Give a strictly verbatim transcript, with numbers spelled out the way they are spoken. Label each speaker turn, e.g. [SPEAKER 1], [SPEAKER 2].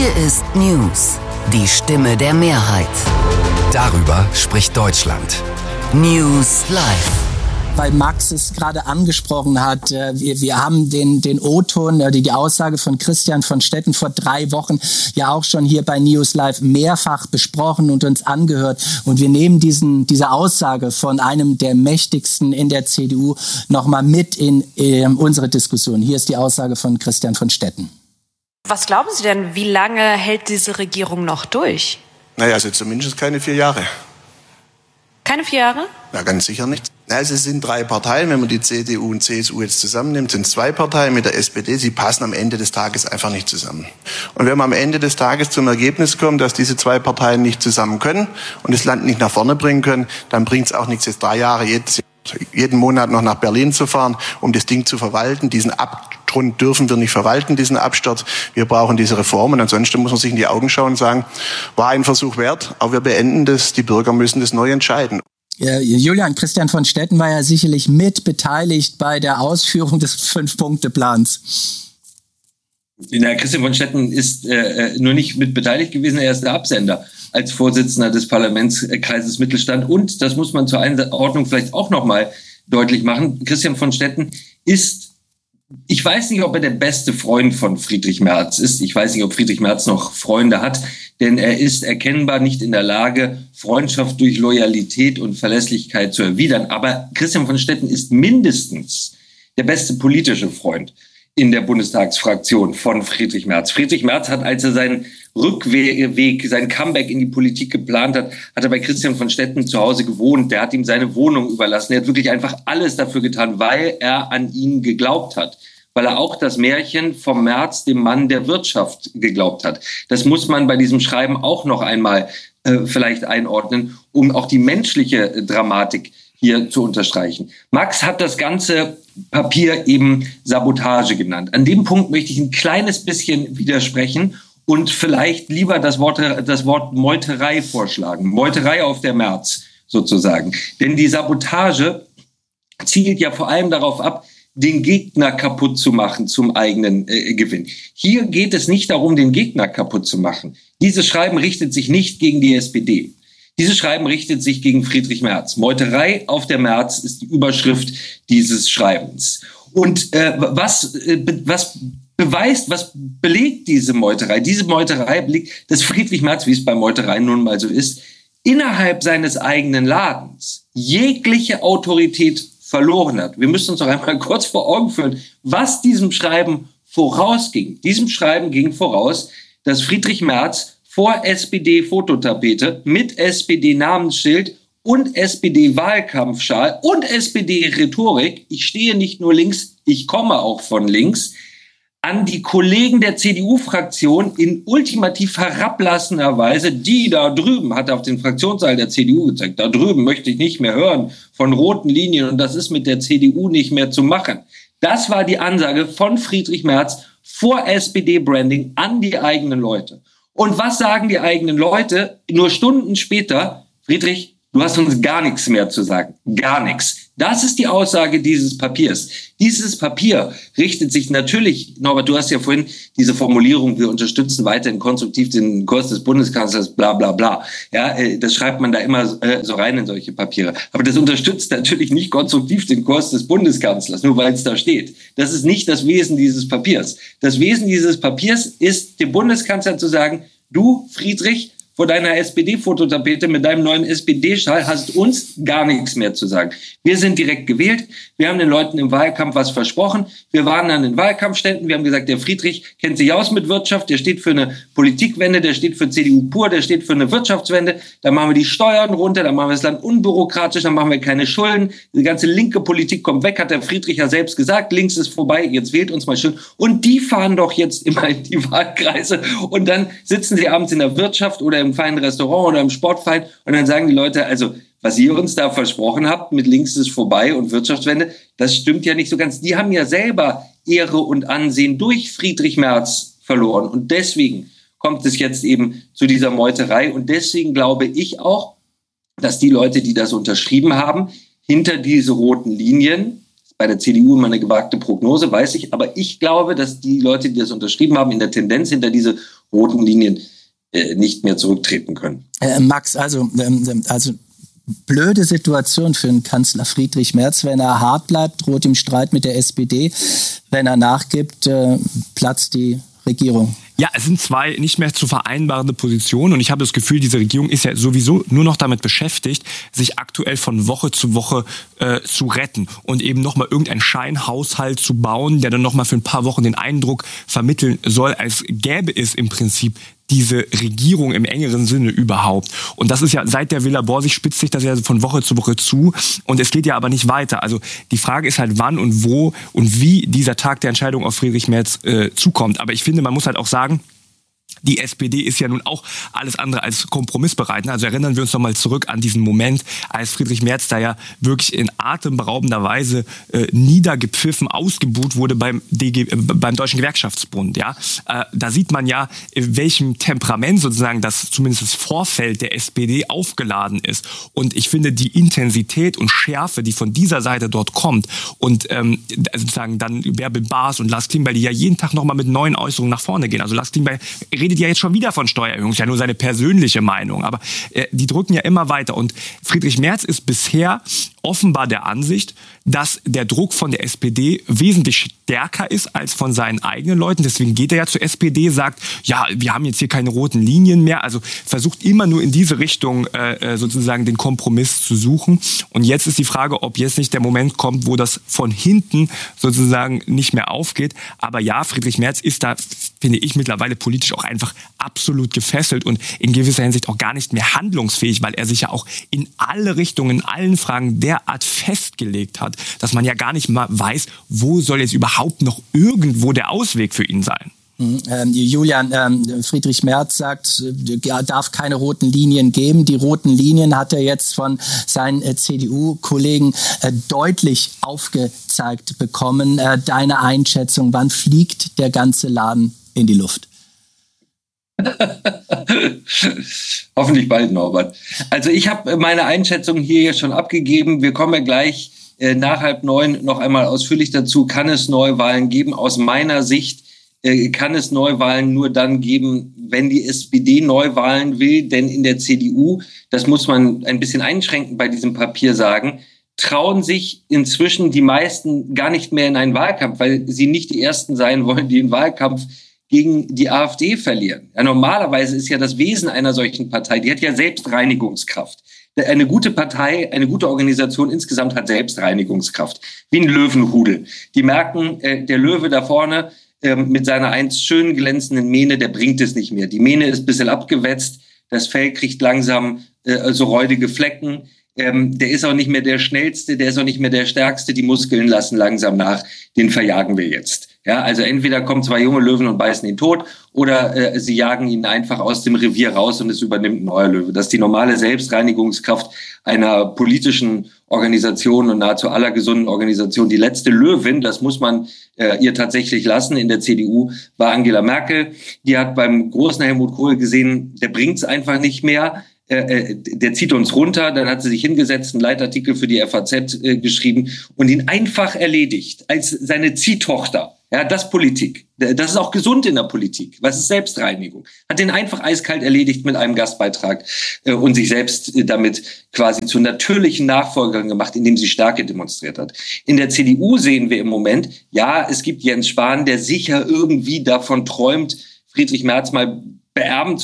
[SPEAKER 1] Hier ist News, die Stimme der Mehrheit.
[SPEAKER 2] Darüber spricht Deutschland.
[SPEAKER 1] News Live.
[SPEAKER 3] Weil Max es gerade angesprochen hat, wir, wir haben den, den O-Ton, die, die Aussage von Christian von Stetten vor drei Wochen ja auch schon hier bei News Live mehrfach besprochen und uns angehört. Und wir nehmen diesen, diese Aussage von einem der mächtigsten in der C D U nochmal mit in äh, unsere Diskussion. Hier ist die Aussage von Christian von Stetten.
[SPEAKER 4] Was glauben Sie denn, wie lange hält diese Regierung noch durch?
[SPEAKER 5] Naja, also zumindest keine vier Jahre.
[SPEAKER 4] Keine vier Jahre?
[SPEAKER 5] Na, ganz sicher nicht. Also es sind drei Parteien, wenn man die C D U und C S U jetzt zusammennimmt, sind zwei Parteien mit der S P D, sie passen am Ende des Tages einfach nicht zusammen. Und wenn man am Ende des Tages zum Ergebnis kommt, dass diese zwei Parteien nicht zusammen können und das Land nicht nach vorne bringen können, dann bringt es auch nichts, jetzt drei Jahre jedes, jeden Monat noch nach Berlin zu fahren, um das Ding zu verwalten. Diesen Abgrund dürfen wir nicht verwalten, diesen Absturz. Wir brauchen diese Reform und ansonsten muss man sich in die Augen schauen und sagen, war ein Versuch wert, aber wir beenden das, die Bürger müssen das neu entscheiden.
[SPEAKER 3] Julian, Christian von Stetten war ja sicherlich mit beteiligt bei der Ausführung des Fünf-Punkte-Plans.
[SPEAKER 6] Na, Christian von Stetten ist äh, nur nicht mit beteiligt gewesen, er ist der Absender als Vorsitzender des Parlamentskreises Mittelstand. Und, das muss man zur Einordnung vielleicht auch nochmal deutlich machen, Christian von Stetten ist, ich weiß nicht, ob er der beste Freund von Friedrich Merz ist. Ich weiß nicht, ob Friedrich Merz noch Freunde hat, denn er ist erkennbar nicht in der Lage, Freundschaft durch Loyalität und Verlässlichkeit zu erwidern. Aber Christian von Stetten ist mindestens der beste politische Freund in der Bundestagsfraktion von Friedrich Merz. Friedrich Merz hat, als er seinen Rückweg, sein Comeback in die Politik geplant hat, hat er bei Christian von Stetten zu Hause gewohnt. Der hat ihm seine Wohnung überlassen. Er hat wirklich einfach alles dafür getan, weil er an ihn geglaubt hat. Weil er auch das Märchen vom Merz, dem Mann der Wirtschaft, geglaubt hat. Das muss man bei diesem Schreiben auch noch einmal äh, vielleicht einordnen, um auch die menschliche Dramatik hier zu unterstreichen. Max hat das ganze Papier eben Sabotage genannt. An dem Punkt möchte ich ein kleines bisschen widersprechen und vielleicht lieber das Wort, das Wort Meuterei vorschlagen. Meuterei auf der Merz sozusagen. Denn die Sabotage zielt ja vor allem darauf ab, den Gegner kaputt zu machen zum eigenen äh, Gewinn. Hier geht es nicht darum, den Gegner kaputt zu machen. Dieses Schreiben richtet sich nicht gegen die S P D. Dieses Schreiben richtet sich gegen Friedrich Merz. Meuterei auf der Merz ist die Überschrift dieses Schreibens. Und äh, was, äh, be- was beweist, was belegt diese Meuterei? Diese Meuterei belegt, dass Friedrich Merz, wie es bei Meuterei nun mal so ist, innerhalb seines eigenen Ladens jegliche Autorität verloren hat. Wir müssen uns doch einmal kurz vor Augen führen, was diesem Schreiben vorausging. Diesem Schreiben ging voraus, dass Friedrich Merz vor S P D-Fototapete mit S P D-Namensschild und S P D-Wahlkampfschal und S P D-Rhetorik, ich stehe nicht nur links, ich komme auch von links, an die Kollegen der C D U-Fraktion in ultimativ herablassender Weise, die da drüben, hat er auf den Fraktionssaal der C D U gezeigt, da drüben möchte ich nicht mehr hören von roten Linien und das ist mit der C D U nicht mehr zu machen. Das war die Ansage von Friedrich Merz vor S P D-Branding an die eigenen Leute. Und was sagen die eigenen Leute? Nur Stunden später, Friedrich, du hast uns gar nichts mehr zu sagen. Gar nichts. Das ist die Aussage dieses Papiers. Dieses Papier richtet sich natürlich, Norbert, du hast ja vorhin diese Formulierung, wir unterstützen weiterhin konstruktiv den Kurs des Bundeskanzlers, bla bla bla. Ja, das schreibt man da immer so rein in solche Papiere. Aber das unterstützt natürlich nicht konstruktiv den Kurs des Bundeskanzlers, nur weil es da steht. Das ist nicht das Wesen dieses Papiers. Das Wesen dieses Papiers ist, dem Bundeskanzler zu sagen, du, Friedrich, vor deiner S P D-Fototapete mit deinem neuen S P D-Schal hast uns gar nichts mehr zu sagen. Wir sind direkt gewählt. Wir haben den Leuten im Wahlkampf was versprochen. Wir waren an den Wahlkampfständen. Wir haben gesagt, der Friedrich kennt sich aus mit Wirtschaft. Der steht für eine Politikwende. Der steht für C D U pur. Der steht für eine Wirtschaftswende. Da machen wir die Steuern runter. Da machen wir das Land unbürokratisch. Da machen wir keine Schulden. Die ganze linke Politik kommt weg, hat der Friedrich ja selbst gesagt. Links ist vorbei. Jetzt wählt uns mal schön. Und die fahren doch jetzt immer in die Wahlkreise. Und dann sitzen sie abends in der Wirtschaft oder im feinen Restaurant oder im Sportverein und dann sagen die Leute, also was ihr uns da versprochen habt, mit links ist vorbei und Wirtschaftswende, das stimmt ja nicht so ganz. Die haben ja selber Ehre und Ansehen durch Friedrich Merz verloren und deswegen kommt es jetzt eben zu dieser Meuterei und deswegen glaube ich auch, dass die Leute, die das unterschrieben haben, hinter diese roten Linien, Bei der C D U immer eine gewagte Prognose, weiß ich. Aber ich glaube, dass die Leute, die das unterschrieben haben, in der Tendenz hinter diese roten Linien äh, nicht mehr zurücktreten können.
[SPEAKER 3] Äh, Max, also, ähm, also blöde Situation für den Kanzler Friedrich Merz. Wenn er hart bleibt, droht im Streit mit der S P D. Wenn er nachgibt, äh, platzt die Regierung.
[SPEAKER 7] Ja, es sind zwei nicht mehr zu vereinbarende Positionen und ich habe das Gefühl, diese Regierung ist ja sowieso nur noch damit beschäftigt, sich aktuell von Woche zu Woche äh, zu retten und eben nochmal irgendeinen Scheinhaushalt zu bauen, der dann nochmal für ein paar Wochen den Eindruck vermitteln soll, als gäbe es im Prinzip diese Regierung im engeren Sinne überhaupt. Und das ist ja, seit der Villa Borsig spitzt sich das ja von Woche zu Woche zu und es geht ja aber nicht weiter. Also die Frage ist halt, wann und wo und wie dieser Tag der Entscheidung auf Friedrich Merz äh, zukommt. Aber ich finde, man muss halt auch sagen, die S P D ist ja nun auch alles andere als kompromissbereit. Also erinnern wir uns noch mal zurück an diesen Moment, als Friedrich Merz da ja wirklich in atemberaubender Weise äh, niedergepfiffen, ausgebuht wurde beim, D G, äh, beim Deutschen Gewerkschaftsbund. Ja? Äh, da sieht man ja, in welchem Temperament sozusagen das zumindest das Vorfeld der S P D aufgeladen ist. Und ich finde, die Intensität und Schärfe, die von dieser Seite dort kommt und ähm, sozusagen dann Bärbel Baas und Lars Klingbeil, die ja jeden Tag noch mal mit neuen Äußerungen nach vorne gehen. Also Lars Klingbeil redet ja jetzt schon wieder von Steuererhöhung, ist ja nur seine persönliche Meinung, aber äh, die drücken ja immer weiter und Friedrich Merz ist bisher offenbar der Ansicht, dass der Druck von der S P D wesentlich stärker ist als von seinen eigenen Leuten. Deswegen geht er ja zur S P D, sagt, ja, wir haben jetzt hier keine roten Linien mehr. Also versucht immer nur in diese Richtung äh, sozusagen den Kompromiss zu suchen. Und jetzt ist die Frage, ob jetzt nicht der Moment kommt, wo das von hinten sozusagen nicht mehr aufgeht. Aber ja, Friedrich Merz ist da, finde ich, mittlerweile politisch auch einfach absolut gefesselt und in gewisser Hinsicht auch gar nicht mehr handlungsfähig, weil er sich ja auch in alle Richtungen, in allen Fragen derart festgelegt hat, dass man ja gar nicht mal weiß, wo soll jetzt überhaupt noch irgendwo der Ausweg für ihn sein.
[SPEAKER 3] Ähm, Julian, ähm, Friedrich Merz sagt, er darf keine roten Linien geben. Die roten Linien hat er jetzt von seinen äh, C D U-Kollegen äh, deutlich aufgezeigt bekommen. Äh, deine Einschätzung, wann fliegt der ganze Laden in die Luft?
[SPEAKER 6] Hoffentlich bald, Norbert. Also ich habe meine Einschätzung hier ja schon abgegeben. Wir kommen ja gleich äh, nach halb neun noch einmal ausführlich dazu. Kann es Neuwahlen geben? Aus meiner Sicht äh, kann es Neuwahlen nur dann geben, wenn die S P D Neuwahlen will. Denn in der C D U, das muss man ein bisschen einschränken bei diesem Papier sagen, trauen sich inzwischen die meisten gar nicht mehr in einen Wahlkampf, weil sie nicht die Ersten sein wollen, die einen Wahlkampf gegen die AfD verlieren. Ja, normalerweise ist ja das Wesen einer solchen Partei, die hat ja Selbstreinigungskraft. Eine gute Partei, eine gute Organisation insgesamt hat Selbstreinigungskraft. Wie ein Löwenrudel. Die merken, äh, der Löwe da vorne äh, mit seiner einst schön glänzenden Mähne, der bringt es nicht mehr. Die Mähne ist ein bisschen abgewetzt, das Fell kriegt langsam äh, so räudige Flecken. Ähm, der ist auch nicht mehr der Schnellste, der ist auch nicht mehr der Stärkste. Die Muskeln lassen langsam nach, den verjagen wir jetzt. Ja, also entweder kommen zwei junge Löwen und beißen ihn tot oder äh, sie jagen ihn einfach aus dem Revier raus und es übernimmt ein neuer Löwe. Das ist die normale Selbstreinigungskraft einer politischen Organisation und nahezu aller gesunden Organisationen. Die letzte Löwin, das muss man äh, ihr tatsächlich lassen, in der C D U war Angela Merkel. Die hat beim großen Helmut Kohl gesehen, der bringt's einfach nicht mehr. Äh, der zieht uns runter, dann hat sie sich hingesetzt, einen Leitartikel für die F A Z äh, geschrieben und ihn einfach erledigt als seine Ziehtochter. Ja, das Politik. Das ist auch gesund in der Politik. Was ist Selbstreinigung? Hat den einfach eiskalt erledigt mit einem Gastbeitrag äh, und sich selbst äh, damit quasi zur natürlichen Nachfolgerin gemacht, indem sie Stärke demonstriert hat. In der C D U sehen wir im Moment, ja, es gibt Jens Spahn, der sicher irgendwie davon träumt, Friedrich Merz mal beerben zu